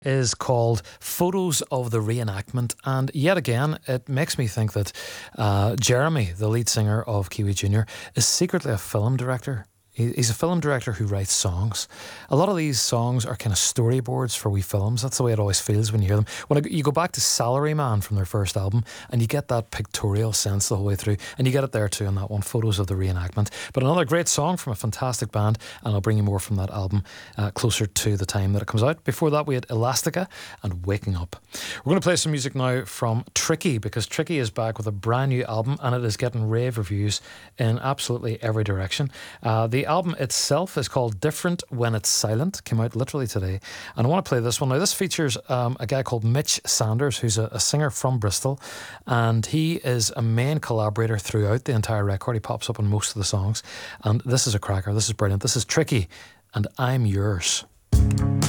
is called Photos of the Reenactment, and yet again it makes me think that Jeremy, the lead singer of Kiwi Junior, is secretly a film director. He's a film director who writes songs. A lot of these songs are kind of storyboards for wee films. That's the way it always feels when you hear them. You go back to Salaryman from their first album, and you get that pictorial sense the whole way through, and you get it there too on that one, Photos of the Reenactment. But another great song from a fantastic band, and I'll bring you more from that album closer to the time that it comes out. Before that, we had Elastica and Waking Up. We're going to play some music now from Tricky, because Tricky is back with a brand new album, and it is getting rave reviews in absolutely every direction. The album itself is called Different When It's Silent, came out literally today, and I want to play this one. Now this features a guy called Mitch Sanders, who's a singer from Bristol, and he is a main collaborator throughout the entire record. He pops up on most of the songs, and this is a cracker. This is brilliant. This is Tricky and I'm Yours.